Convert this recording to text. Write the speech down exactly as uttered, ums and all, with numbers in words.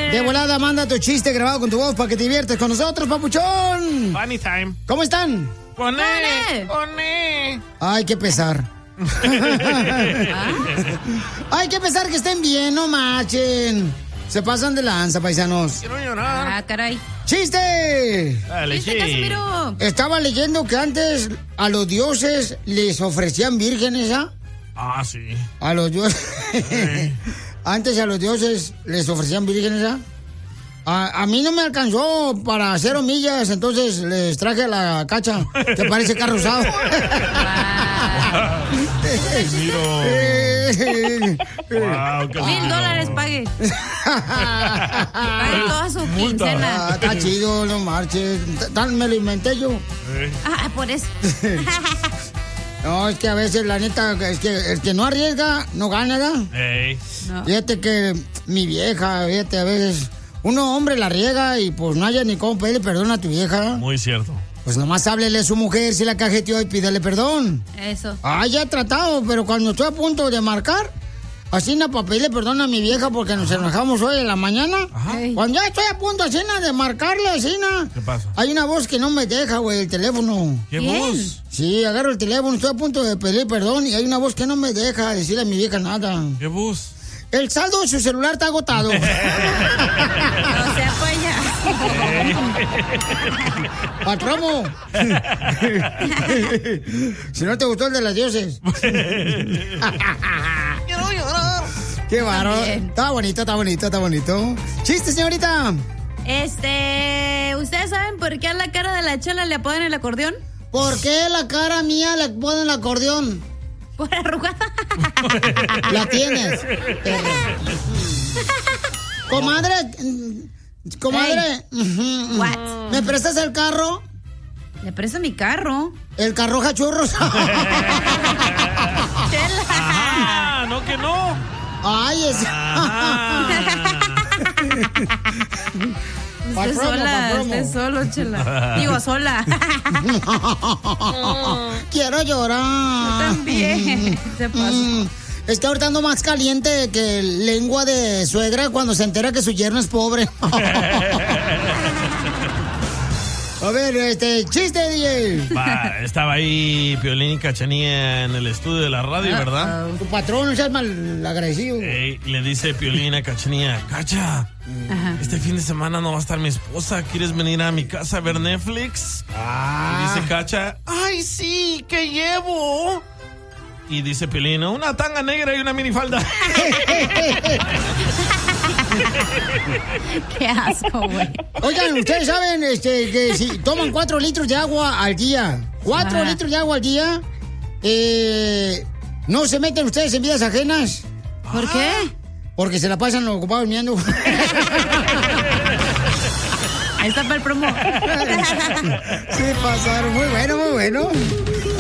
De volada, manda tu chiste grabado con tu voz para que te diviertes con nosotros, papuchón. Funny time. ¿Cómo están? Con él, con él. Ay, qué pesar. Ay, qué pesar que estén bien, no marchen. Se pasan de lanza, paisanos. Quiero llorar. Ah, caray. ¡Chiste! Dale, ¿Chiste, sí. Casimiro? Estaba leyendo que antes a los dioses les ofrecían vírgenes, ¿ah? Ah, sí. A los dioses. Antes a los dioses les ofrecían vírgenes, ¿ah? A, a mí no me alcanzó para cero millas, entonces les traje a la cacha, que parece carro usado. Wow, Mil dólares pague. Pague toda su quincena. Ah, está chido, no marches. Tan me lo inventé yo. Ah, por eso. No, es que a veces, la neta, es que el que no arriesga, no gana, ¿verdad? Ey. No. Fíjate que mi vieja, fíjate, a veces, uno hombre la riega y pues no haya ni cómo pedirle perdón a tu vieja. Muy cierto. Pues nomás háblele a su mujer si la cajeteó y pídele perdón. Eso. Ah, ya he tratado, pero cuando estoy a punto de marcar, así na para pedirle perdón a mi vieja porque nos enojamos hoy en la mañana. Ajá. Cuando ya estoy a punto así na, de marcarle así na, ¿Qué pasa? hay una voz que no me deja, güey, el teléfono. ¿Qué ¿Quién? voz? Sí, agarro el teléfono, estoy a punto de pedir perdón y hay una voz que no me deja decirle a mi vieja nada. ¿Qué voz? El saldo de su celular está agotado. No se apoya. Patromo. Si no te gustó el de las dioses. Quiero llorar. Qué bárbaro. También. Está bonito, está bonito, está bonito. Chiste, señorita. Este, ¿ustedes saben por qué a la cara de la Chela le apodan el acordeón? ¿Por qué la cara mía le ponen el acordeón? Por arrugada. La tienes. Comadre, comadre, Hey. What? ¿me prestas el carro? Le presto mi carro. El carro jachurros. Chela. Ah, no que no. Ay, es. Usted Pa' promo, sola, pa' promo. usted solo, Chela. Digo, sola. Quiero llorar. También. Se pasa. Mm, es que ahorita ando más caliente que lengua de suegra cuando se entera que su yerno es pobre. A ver, este, chiste, D J. Va, estaba ahí Piolín y Cachanía en el estudio de la radio, ¿verdad? Tu patrón, no seas mal agradecido. Ey, le dice Piolín a Cachanía, Cacha, Ajá. este fin de semana no va a estar mi esposa, ¿quieres venir a mi casa a ver Netflix? Ah. Y dice Cacha, ay sí, ¿qué llevo? Y dice Piolín, una tanga negra y una minifalda. Qué asco, güey. Oigan, ustedes saben este, que si toman cuatro litros de agua al día, cuatro Ajá. litros de agua al día, eh, ¿no se meten ustedes en vidas ajenas? ¿Por qué? Porque se la pasan los ocupados miando. Ahí está para el promo. Sí, pasaron. Muy bueno, muy bueno.